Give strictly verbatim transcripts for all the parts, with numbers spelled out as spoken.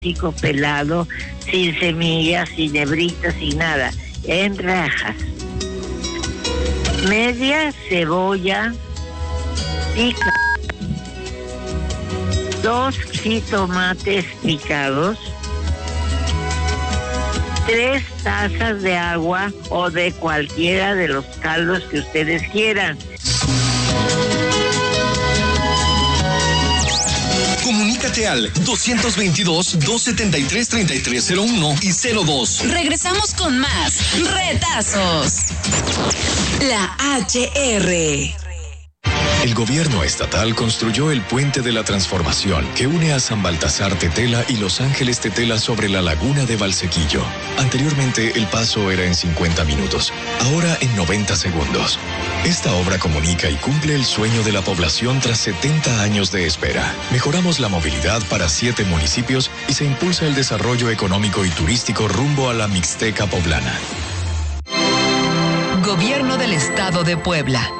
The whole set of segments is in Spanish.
plástico pelado, sin semillas, sin hebritas, sin nada, en rajas. Media cebolla picada, dos jitomates picados, tres tazas de agua o de cualquiera de los caldos que ustedes quieran. Comunícate al dos veintidós, dos setenta y tres, treinta y tres cero uno y cero dos. Regresamos con más retazos. La H R. El gobierno estatal construyó el Puente de la Transformación que une a San Baltasar Tetela y Los Ángeles Tetela sobre la laguna de Valsequillo. Anteriormente el paso era en cincuenta minutos, ahora en noventa segundos. Esta obra comunica y cumple el sueño de la población tras setenta años de espera. Mejoramos la movilidad para siete municipios y se impulsa el desarrollo económico y turístico rumbo a la Mixteca poblana. Gobierno del Estado de Puebla.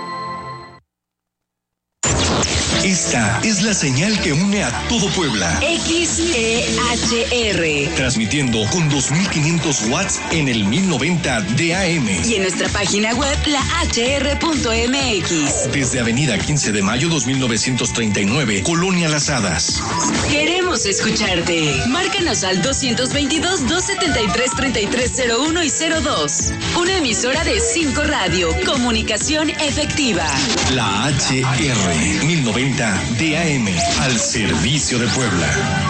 Esta es la señal que une a todo Puebla. X E H R. Transmitiendo con dos mil quinientos watts en el mil noventa de A M. Y en nuestra página web, la h r punto m x. Desde Avenida quince de mayo dos mil novecientos treinta y nueve, Colonia Las Hadas. Queremos escucharte. Márcanos al dos veintidós, dos setenta y tres, treinta y tres cero uno y cero dos. Una emisora de cinco Radio. Comunicación efectiva. La H R mil noventa de A M, al servicio de Puebla.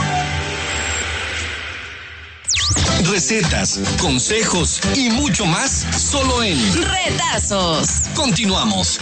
Recetas, consejos y mucho más solo en Retazos. Continuamos.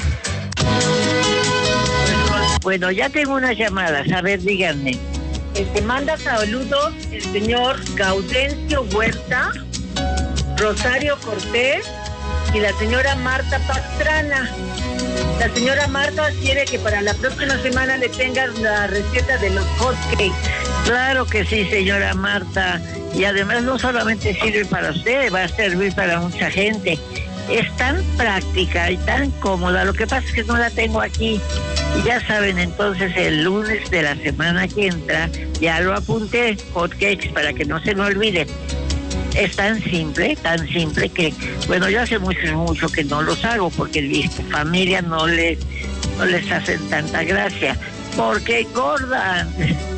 Bueno, ya tengo unas llamadas, a ver, díganme. Este, manda saludos el señor Gaudencio Huerta, Rosario Cortés y la señora Marta Pastrana. La señora Marta quiere que para la próxima semana le tengas la receta de los hot cakes. Claro que sí, señora Marta. Y además no solamente sirve para usted, va a servir para mucha gente. Es tan práctica y tan cómoda. Lo que pasa es que no la tengo aquí. Y ya saben, entonces el lunes de la semana que entra, ya lo apunté, hot cakes, para que no se me olvide. Es tan simple, tan simple que, bueno, yo hace mucho, mucho que no los hago porque mi familia no les, no les hacen tanta gracia, porque engordan.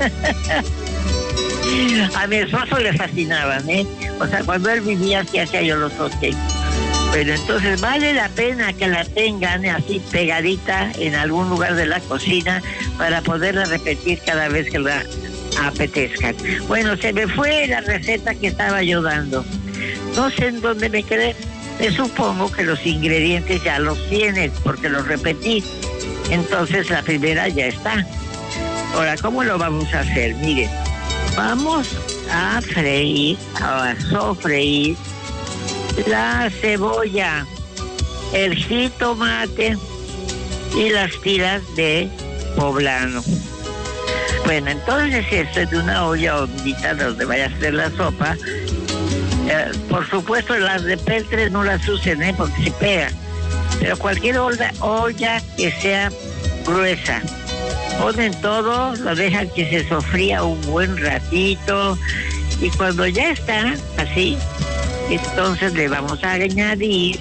A mi esposo le fascinaban, ¿eh? O sea, cuando él vivía, sí hacía yo los hotcakes. Pero entonces vale la pena que la tengan así pegadita en algún lugar de la cocina para poderla repetir cada vez que la apetezcan. Bueno, se me fue la receta que estaba yo dando. No sé en dónde me quedé. Me supongo que los ingredientes ya los tienes porque los repetí. Entonces la primera ya está. Ahora, ¿cómo lo vamos a hacer? Miren, vamos a freír, a sofreír la cebolla, el jitomate y las tiras de poblano. Bueno, entonces esto es de una olla hondita donde vaya a hacer la sopa. Eh, por supuesto, las de peltre no las usen, ¿eh? Porque se pegan. Pero cualquier olla, olla que sea gruesa. Ponen todo, lo dejan que se sofría un buen ratito. Y cuando ya está así, entonces le vamos a añadir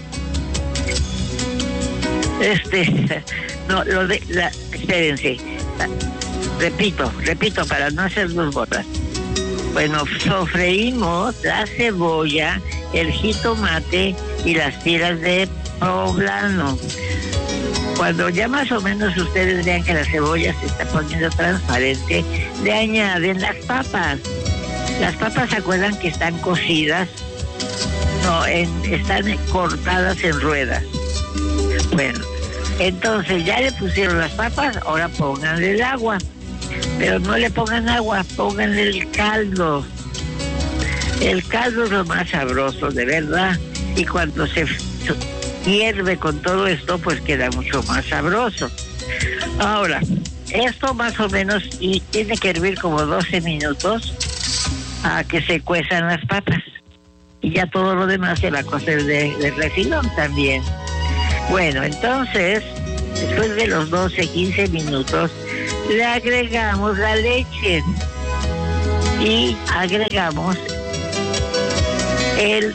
este, no, lo de, la, espérense, la, repito, repito para no hacer dos botas. Bueno, sofreímos la cebolla, el jitomate y las tiras de poblano. Cuando ya más o menos ustedes vean que la cebolla se está poniendo transparente, le añaden las papas. Las papas, ¿se acuerdan que están cocidas? No, en, están cortadas en ruedas. Bueno, entonces ya le pusieron las papas, ahora pónganle el agua. Pero no le pongan agua, pónganle el caldo. El caldo es lo más sabroso, de verdad. Y cuando se hierve con todo esto, pues queda mucho más sabroso. Ahora, esto más o menos y tiene que hervir como doce minutos a que se cuezan las papas. Y ya todo lo demás se va a cocer de, de refilón también. Bueno, entonces, después de los doce, quince minutos, le agregamos la leche. y agregamos el...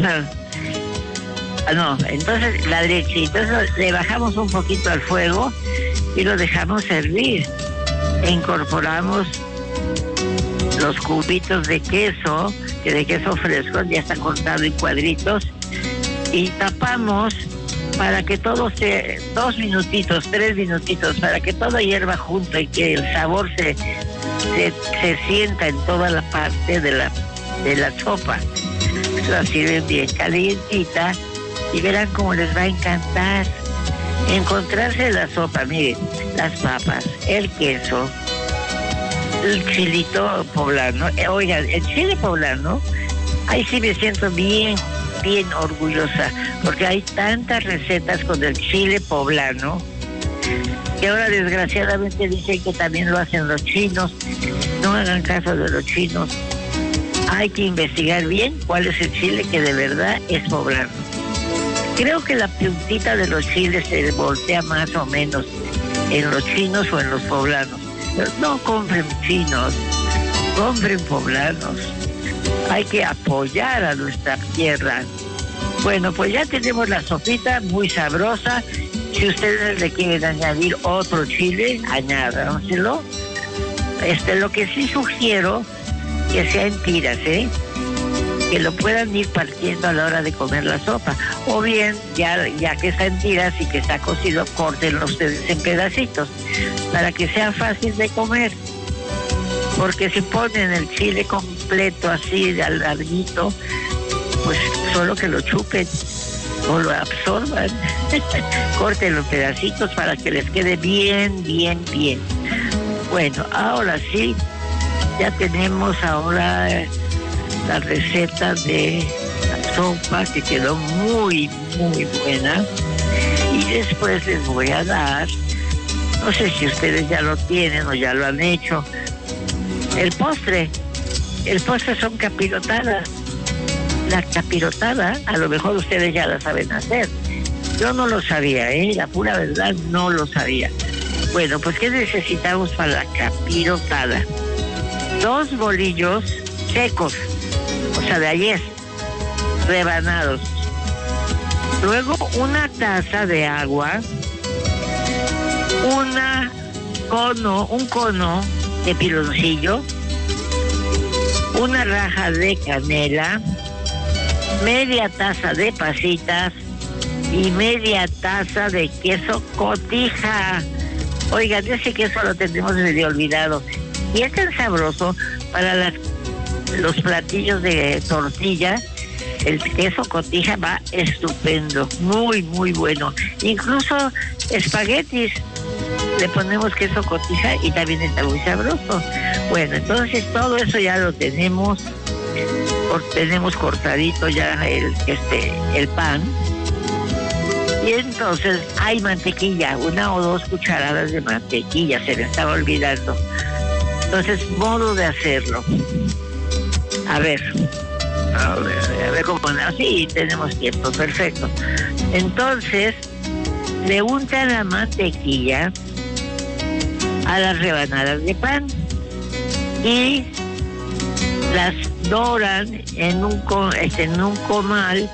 no, entonces la leche, entonces le bajamos un poquito al fuego y lo dejamos hervir. E incorporamos los cubitos de queso, que de queso fresco ya está cortado en cuadritos, y tapamos para que todo se, dos minutitos, tres minutitos, para que todo hierva junto y que el sabor se, se, se sienta en toda la parte de la, de la sopa. La sirven bien calientita y verán cómo les va a encantar encontrarse la sopa. Miren, las papas, el queso, el chilito poblano. Eh, oigan, el chile poblano, ahí sí me siento bien, bien orgullosa, porque hay tantas recetas con el chile poblano que ahora desgraciadamente dicen que también lo hacen los chinos. No hagan caso de los chinos. Hay que investigar bien cuál es el chile que de verdad es poblano. Creo que la puntita de los chiles se voltea más o menos en los chinos o en los poblanos. Pero no compren chinos, compren poblanos. Hay que apoyar a nuestra tierra. Bueno, pues ya tenemos la sopita muy sabrosa. Si ustedes le quieren añadir otro chile, añádenselo. Este, lo que sí sugiero que sea en tiras, ¿eh? Que lo puedan ir partiendo a la hora de comer la sopa. O bien, ya, ya que está en tiras y que está cocido, córtenlo ustedes en pedacitos para que sea fácil de comer. Porque si ponen el chile completo así de larguito, pues solo que lo chupen o lo absorban. Córtenlo en pedacitos para que les quede bien, bien, bien. Bueno, ahora sí, ya tenemos ahora la receta de la sopa que quedó muy, muy buena. Y después les voy a dar, no sé si ustedes ya lo tienen o ya lo han hecho, el postre. El postre son capirotadas. La capirotada, a lo mejor ustedes ya la saben hacer. Yo no lo sabía, ¿eh? La pura verdad, no lo sabía. Bueno, pues ¿qué necesitamos para la capirotada? Dos bolillos secos, o sea, de ayer, rebanados. Luego una taza de agua, una cono, un cono de piloncillo, una raja de canela, media taza de pasitas y media taza de queso cotija. Oigan, ese queso lo tenemos medio olvidado. Y es tan sabroso para las, los platillos de tortilla. El queso cotija va estupendo, muy, muy bueno. Incluso espaguetis le ponemos queso cotija y también está muy sabroso. Bueno, entonces todo eso ya lo tenemos. Tenemos cortadito ya el, este, el pan. Y entonces hay mantequilla, una o dos cucharadas de mantequilla, se me estaba olvidando. Entonces, modo de hacerlo. A ver, a ver, a ver cómo... Sí, tenemos tiempo, perfecto. Entonces, le untan la mantequilla a las rebanadas de pan y las doran en un, en un comal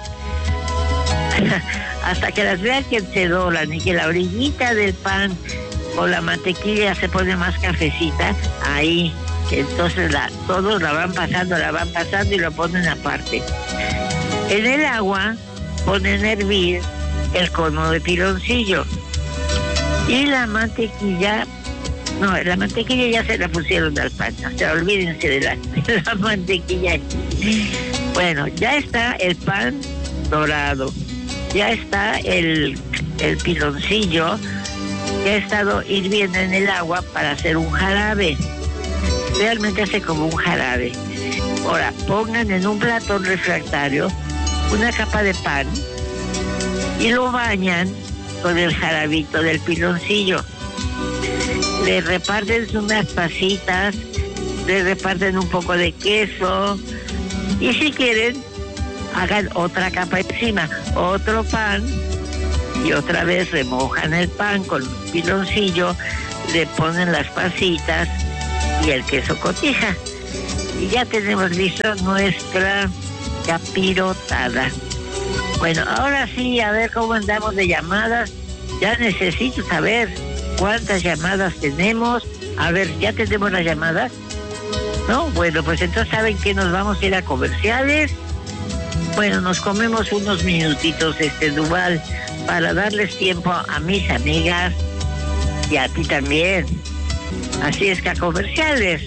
hasta que las vean que se doran y que la orillita del pan o la mantequilla se pone más cafecita, ahí, entonces la, todos la van pasando, la van pasando y lo ponen aparte. En el agua ponen a hervir el cono de piloncillo y la mantequilla, no, la mantequilla ya se la pusieron al pan, o sea, olvídense de la, de la mantequilla. Bueno, ya está el pan dorado, ya está el, el piloncillo, que ha estado hirviendo en el agua para hacer un jarabe. Realmente hace como un jarabe. Ahora, pongan en un platón refractario una capa de pan y lo bañan con el jarabito del piloncillo. Le reparten unas pasitas, le reparten un poco de queso y si quieren, hagan otra capa encima, otro pan y otra vez remojan el pan con un piloncillo, le ponen las pasitas y el queso cotija y ya tenemos listo nuestra capirotada. Bueno, ahora sí, a ver cómo andamos de llamadas. Ya necesito saber cuántas llamadas tenemos. A ver, ¿ya tenemos las llamadas? ¿No? Bueno, pues entonces saben que nos vamos a ir a comerciales. Bueno, nos comemos unos minutitos, este Duval, para darles tiempo a mis amigas y a ti también. Así es que a comerciales.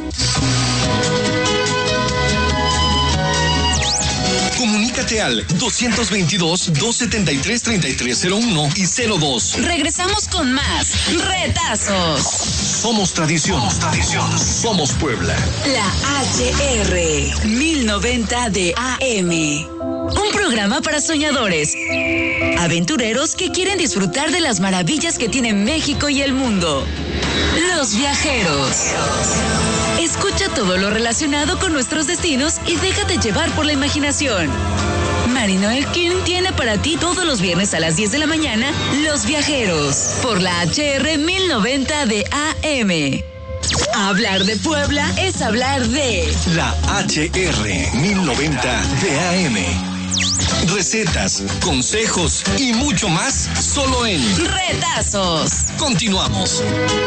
Comunícate al dos veintidós, dos setenta y tres, treinta y tres cero uno y cero dos. Regresamos con más Retazos. Somos tradición. Somos tradición. Somos Puebla. La H R mil noventa de A M. Un programa para soñadores, aventureros que quieren disfrutar de las maravillas que tiene México y el mundo. Los viajeros. Escucha todo lo relacionado con nuestros destinos y déjate llevar por la imaginación. Marino Elkin tiene para ti todos los viernes a las diez de la mañana Los Viajeros por la H R mil noventa de A M. Hablar de Puebla es hablar de la H R mil noventa de A M. Recetas, consejos y mucho más solo en Retazos. Continuamos.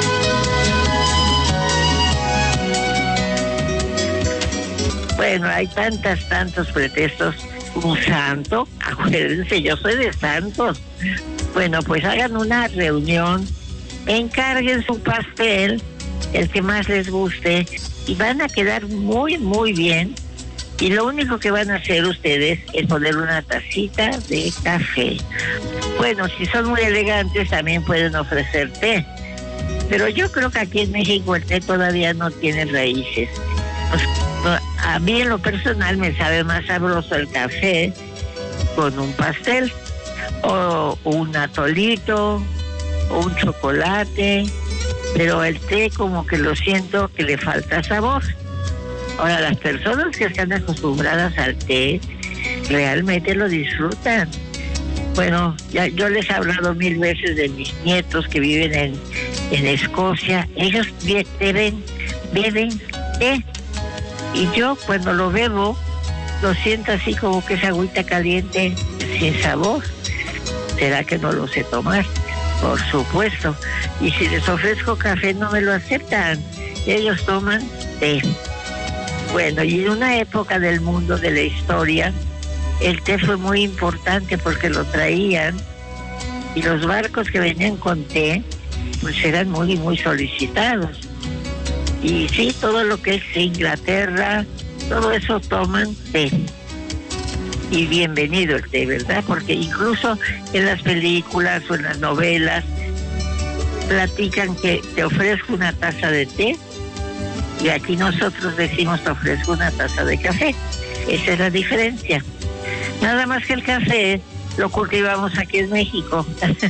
Bueno, hay tantas, tantos pretextos. Un santo, acuérdense, yo soy de santos. Bueno, pues hagan una reunión, encarguen su pastel, el que más les guste, y van a quedar muy, muy bien. Y lo único que van a hacer ustedes es poner una tacita de café. Bueno, si son muy elegantes también pueden ofrecer té, pero yo creo que aquí en México el té todavía no tiene raíces. Pues, a mí en lo personal me sabe más sabroso el café con un pastel, o un atolito, o un chocolate, pero el té como que lo siento que le falta sabor. Ahora, las personas que están acostumbradas al té realmente lo disfrutan. Bueno, ya yo les he hablado mil veces de mis nietos que viven en, en Escocia. Ellos beben, beben té. Y yo cuando lo bebo, lo siento así como que es agüita caliente, sin sabor. ¿Será que no lo sé tomar? Por supuesto. Y si les ofrezco café no me lo aceptan. Ellos toman té. Bueno, y en una época del mundo de la historia, el té fue muy importante porque lo traían y los barcos que venían con té, pues eran muy, muy solicitados. Y sí, todo lo que es Inglaterra, todo eso toman té. Y bienvenido el té, ¿verdad? Porque incluso en las películas o en las novelas platican que te ofrezco una taza de té y aquí nosotros decimos te ofrezco una taza de café. Esa es la diferencia. Nada más que el café lo cultivamos aquí en México.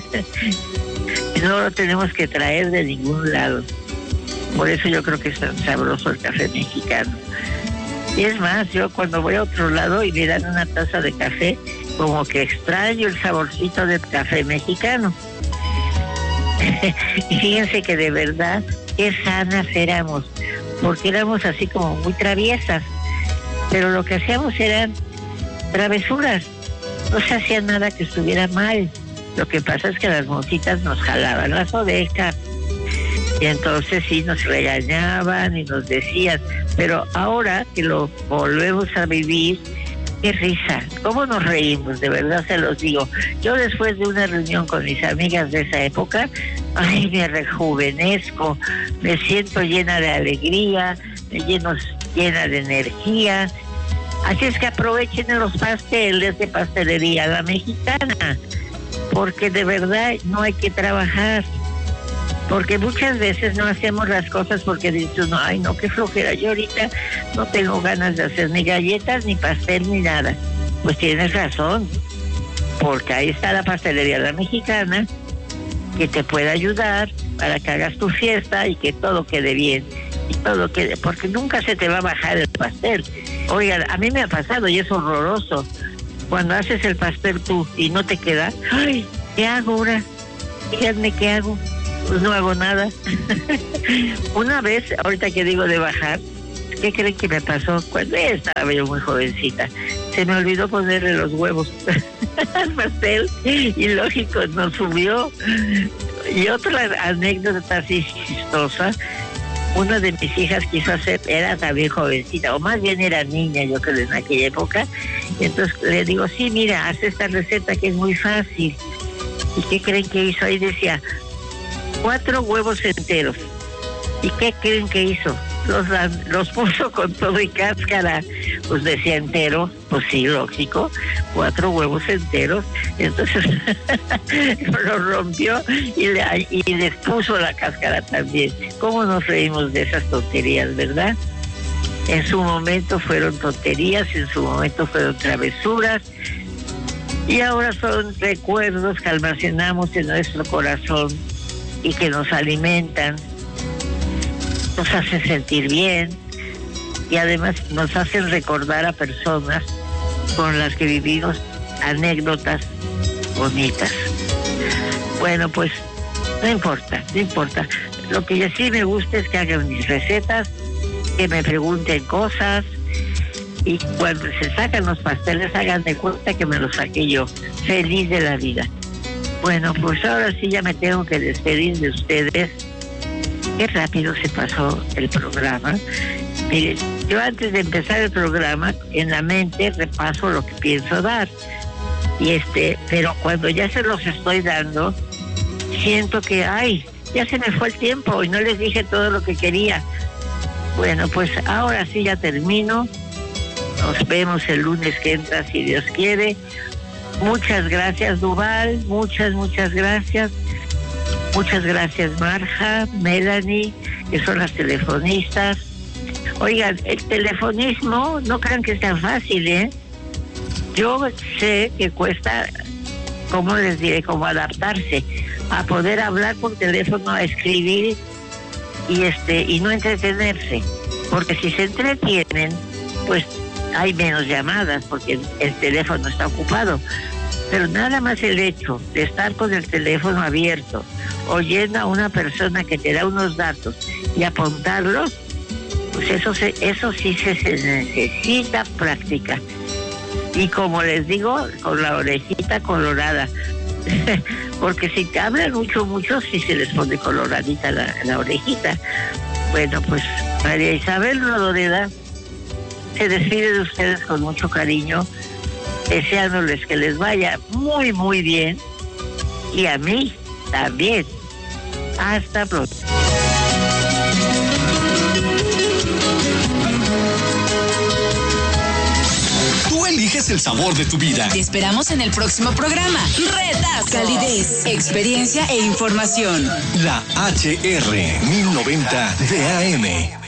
No lo tenemos que traer de ningún lado. Por eso yo creo que es tan sabroso el café mexicano. Y es más, yo cuando voy a otro lado y me dan una taza de café, como que extraño el saborcito del café mexicano. Y fíjense que de verdad, qué sanas éramos, porque éramos así como muy traviesas, pero lo que hacíamos eran travesuras, no se hacía nada que estuviera mal. Lo que pasa es que las mositas nos jalaban las orejas, y entonces sí nos regañaban y nos decían, pero ahora que lo volvemos a vivir, qué risa, cómo nos reímos, de verdad se los digo. Yo después de una reunión con mis amigas de esa época, ay, me rejuvenezco, me siento llena de alegría, me lleno llena de energía. Así es que aprovechen los pasteles de pastelería La Mexicana, porque de verdad no hay que trabajar. Porque muchas veces no hacemos las cosas porque dices uno, ay no, qué flojera, yo ahorita no tengo ganas de hacer ni galletas, ni pastel, ni nada. Pues tienes razón, porque ahí está la pastelería La Mexicana, que te puede ayudar para que hagas tu fiesta y que todo quede bien, y todo quede, porque nunca se te va a bajar el pastel. Oigan, a mí me ha pasado y es horroroso, cuando haces el pastel tú y no te queda, ay, ¿qué hago ahora? Díganme qué hago. Pues no hago nada. Una vez, ahorita que digo de bajar, ¿qué creen que me pasó? Cuando estaba yo muy jovencita, se me olvidó ponerle los huevos al pastel y lógico, no subió. Y otra anécdota así chistosa, una de mis hijas quiso hacer, era también jovencita, o más bien era niña, yo creo, en aquella época. Entonces le digo, sí, mira, haz esta receta que es muy fácil. ¿Y qué creen que hizo? Ahí decía, cuatro huevos enteros. ¿Y qué creen que hizo? Los, los puso con todo y cáscara. Pues decía entero, pues sí, lógico, cuatro huevos enteros. Entonces lo rompió y, le, y les puso la cáscara también. ¿Cómo nos reímos de esas tonterías, verdad? En su momento fueron tonterías, en su momento fueron travesuras, y ahora son recuerdos que almacenamos en nuestro corazón y que nos alimentan, nos hacen sentir bien y además nos hacen recordar a personas con las que vivimos anécdotas bonitas. Bueno, pues no importa, no importa. Lo que sí me gusta es que hagan mis recetas, que me pregunten cosas, y cuando se sacan los pasteles hagan de cuenta que me los saqué yo, feliz de la vida. Bueno, pues ahora sí ya me tengo que despedir de ustedes. Qué rápido se pasó el programa. Miren, yo antes de empezar el programa, en la mente repaso lo que pienso dar. Y este, pero cuando ya se los estoy dando, siento que, ay, ya se me fue el tiempo y no les dije todo lo que quería. Bueno, pues ahora sí ya termino. Nos vemos el lunes que entra, si Dios quiere. Muchas gracias, Duval. Muchas, muchas gracias. Muchas gracias, Marja, Melanie, que son las telefonistas. Oigan, el telefonismo, no crean que sea fácil, ¿eh? Yo sé que cuesta, ¿cómo les diré? Como adaptarse a poder hablar por teléfono, a escribir y este y no entretenerse. Porque si se entretienen, pues hay menos llamadas porque el teléfono está ocupado. Pero nada más el hecho de estar con el teléfono abierto, oyendo a una persona que te da unos datos y apuntarlos, pues eso, se, eso sí se, se necesita práctica. Y como les digo, con la orejita colorada. Porque si te hablan mucho, mucho, sí se les pone coloradita la, la orejita. Bueno, pues María Isabel Rodoreda se despide de ustedes con mucho cariño, deseándoles que les vaya muy, muy bien, y a mí también. Hasta pronto. Tú eliges el sabor de tu vida. Te esperamos en el próximo programa. Retas, calidez, experiencia e información. La H R mil noventa de A M.